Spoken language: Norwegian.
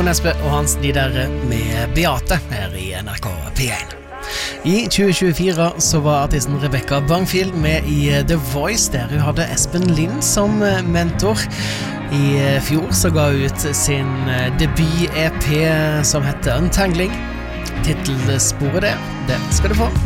Simon Espe og Hans Nidere med Beate her i NRK P1. I 2024 så var artisten Rebecca Bangfield med i The Voice, der hun hadde Espen Lind som mentor. I fjor så ga hun ut sin debut-EP som heter Untangling. Titelsporet det skal du få.